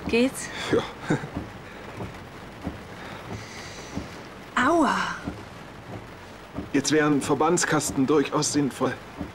Geht's? Ja. Aua. Jetzt wäre ein Verbandskasten durchaus sinnvoll.